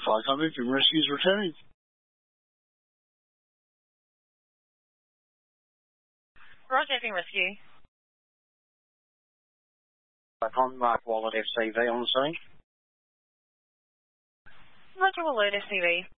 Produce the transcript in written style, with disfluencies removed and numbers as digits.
Fire Company, Film Rescue's returning. Roger, Film Rescue. On Mark Wallet FCV on scene. Roger, we'll load SCV.